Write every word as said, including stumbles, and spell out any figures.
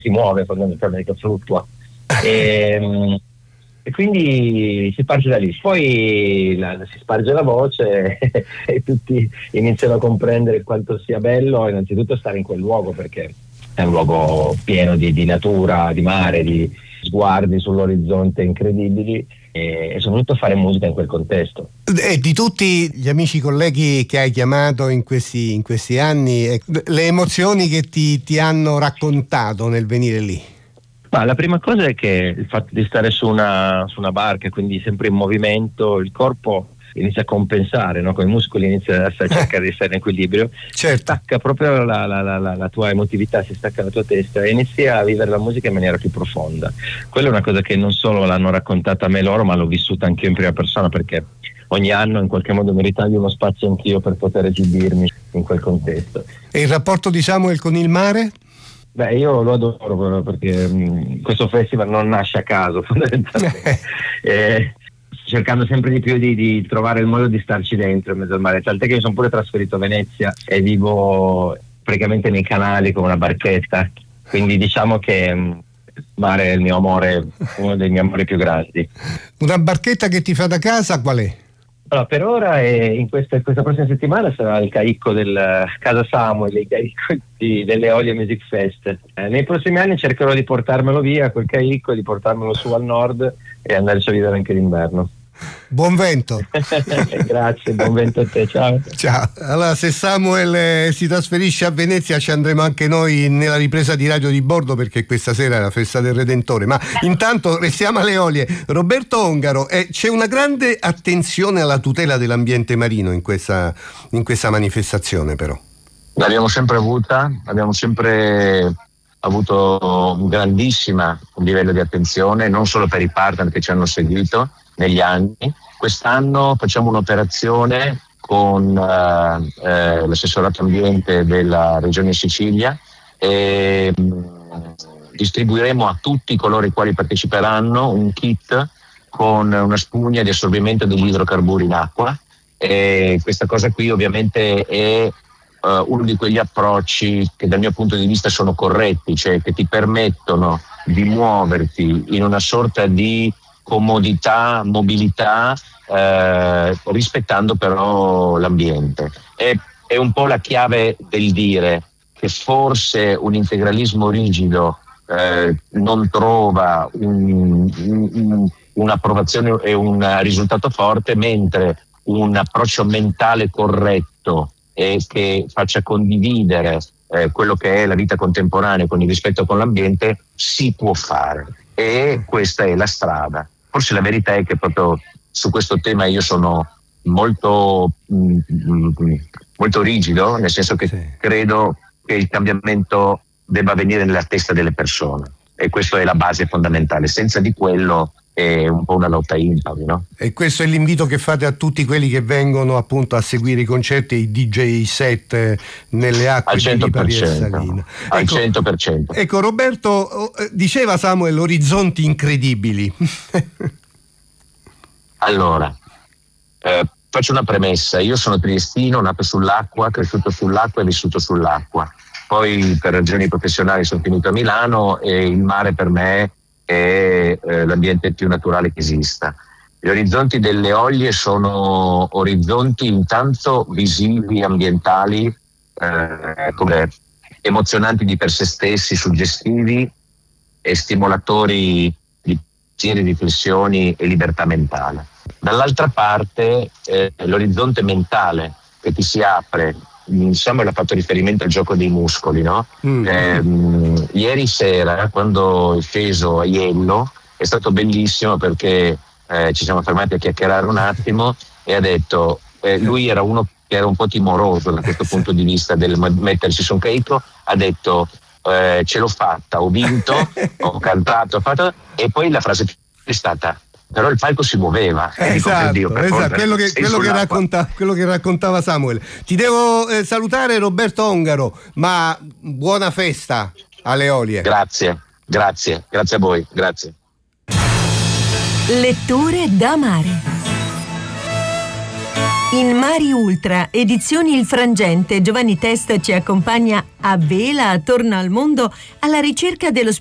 si muove fondamentalmente, fluttua. E, e quindi si parte da lì, poi la, si sparge la voce e tutti iniziano a comprendere quanto sia bello innanzitutto stare in quel luogo, perché è un luogo pieno di, di natura, di mare, di sguardi sull'orizzonte incredibili, e, e soprattutto fare musica in quel contesto. E di tutti gli amici colleghi che hai chiamato in questi, in questi anni, le emozioni che ti, ti hanno raccontato nel venire lì? Ma la prima cosa è che il fatto di stare su una, su una barca, quindi sempre in movimento, il corpo inizia a compensare, no? Con i muscoli inizia a cercare di stare in equilibrio, certo. Si stacca proprio la, la, la, la tua emotività, si stacca la tua testa e inizi a vivere la musica in maniera più profonda. Quella è una cosa che non solo l'hanno raccontata a me loro, ma l'ho vissuta anch'io in prima persona, perché ogni anno in qualche modo mi ritaglio uno spazio anch'io per poter esibirmi in quel contesto. E il rapporto di Samuel con il mare? Beh, io lo adoro perché mh, questo festival non nasce a caso fondamentalmente, eh, cercando sempre di più di, di trovare il modo di starci dentro in mezzo al mare, tant'è che mi sono pure trasferito a Venezia e vivo praticamente nei canali con una barchetta, quindi diciamo che mh, il mare è il mio amore, uno dei miei amori più grandi. Una barchetta che ti fa da casa qual è? Allora, per ora e in questa, questa prossima settimana sarà il caicco del Casa Samuel, il caicco di, delle Eolie Music Fest. Eh, nei prossimi anni cercherò di portarmelo via quel caicco, di portarmelo su al nord e andarci a vivere anche d'inverno. Buon vento. Grazie, buon vento a te, ciao. Ciao. Allora, se Samuel eh, si trasferisce a Venezia, ci andremo anche noi nella ripresa di Radio di Bordo, perché questa sera è la festa del Redentore. Ma intanto restiamo alle Eolie. Roberto Ongaro, eh, c'è una grande attenzione alla tutela dell'ambiente marino in questa, in questa manifestazione, però. L'abbiamo sempre avuta, abbiamo sempre avuto un grandissimo livello di attenzione, non solo per i partner che ci hanno seguito negli anni. Quest'anno facciamo un'operazione con eh, eh, l'assessorato ambiente della Regione Sicilia e mh, distribuiremo a tutti coloro i quali parteciperanno un kit con una spugna di assorbimento degli idrocarburi in acqua, e questa cosa qui ovviamente è Uh, uno di quegli approcci che dal mio punto di vista sono corretti, cioè che ti permettono di muoverti in una sorta di comodità, mobilità, eh, rispettando però l'ambiente. È, è un po' la chiave del dire che forse un integralismo rigido eh, non trova un, un, un'approvazione e un risultato forte, mentre un approccio mentale corretto e che faccia condividere eh, quello che è la vita contemporanea con il rispetto con l'ambiente si può fare, e questa è la strada. Forse la verità è che proprio su questo tema io sono molto mh, mh, molto rigido, nel senso che sì. credo che il cambiamento debba avvenire nella testa delle persone, e questa è la base fondamentale. Senza di quello è un po' una lotta impari, no? E questo è l'invito che fate a tutti quelli che vengono appunto a seguire i concerti e i D J set nelle acque di Lipari e Salina. Al ecco, cento per cento. Ecco, Roberto, diceva Samuel, orizzonti incredibili. Allora, eh, faccio una premessa. Io sono triestino, nato sull'acqua, cresciuto sull'acqua e vissuto sull'acqua. Poi per ragioni professionali sono finito a Milano e il mare per me è eh, l'ambiente più naturale che esista. Gli orizzonti delle Eolie sono orizzonti intanto visivi, ambientali, eh, come emozionanti di per sé stessi, suggestivi e stimolatori di pensieri, riflessioni e libertà mentale. Dall'altra parte eh, l'orizzonte mentale che ti si apre. Samuel ha fatto riferimento al gioco dei muscoli, no? Mm. Eh, ieri sera, quando è sceso a Iello, è stato bellissimo perché eh, ci siamo fermati a chiacchierare un attimo e ha detto, eh, lui era uno che era un po' timoroso da questo punto di vista del mettersi su un caicco, ha detto eh, ce l'ho fatta, ho vinto, ho cantato, ho fatto, e poi la frase è stata: però il palco si muoveva. Eh, esatto, Dio, per esatto. Quello, che, quello, che racconta, quello che raccontava Samuel. Ti devo eh, salutare, Roberto Ongaro, ma buona festa alle Eolie. Grazie, grazie, grazie a voi, grazie. Letture da mare. In Mari Ultra, edizioni Il Frangente, Giovanni Testa ci accompagna a vela attorno al mondo alla ricerca dello